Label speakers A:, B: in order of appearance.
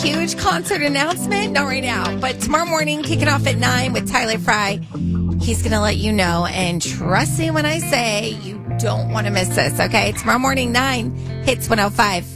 A: huge concert announcement? Not right now, but tomorrow morning, kicking off at 9 with Tyler Fry. He's going to let you know, and trust me when I say you don't want to miss this, okay? Tomorrow morning, 9, Hits 105.